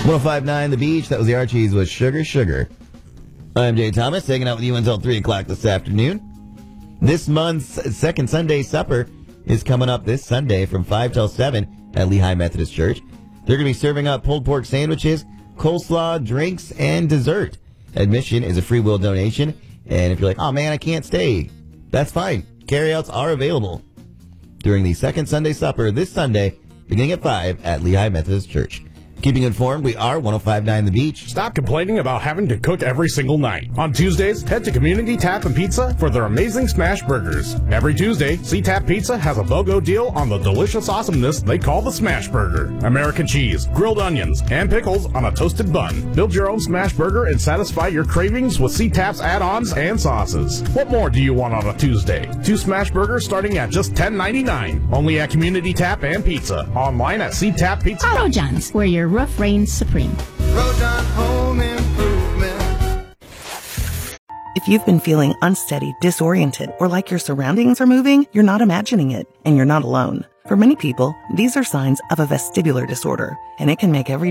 1059 The Beach. That was the Archies with Sugar Sugar. I'm Jay Thomas, hanging out with you until 3 o'clock this afternoon. This month's second Sunday supper is coming up this Sunday from 5 till 7 at Lehigh Methodist Church. They're going to be serving up pulled pork sandwiches, coleslaw, drinks, and dessert. Admission is a free will donation, and if you're like, oh man, I can't stay, that's fine. Carryouts are available during the second Sunday supper this Sunday, beginning at 5 at Lehigh Methodist Church. Keeping informed, we are 1059 The Beach. Stop complaining about having to cook every single night. On Tuesdays, head to Community Tap and Pizza for their amazing smash burgers. Every Tuesday, C-Tap Pizza has a BOGO deal on the delicious awesomeness they call the smash burger. American cheese, grilled onions, and pickles on a toasted bun. Build your own smash burger and satisfy your cravings with C-Tap's add-ons and sauces. What more do you want on a Tuesday? 2 smash burgers starting at just $10.99. Only at Community Tap and Pizza. Online at C-Tap Pizza. Auto John's, where your roof reigns supreme. Rojan Home Improvement. If you've been feeling unsteady, disoriented, or like your surroundings are moving, you're not imagining it, and you're not alone. For many people, these are signs of a vestibular disorder, and it can make every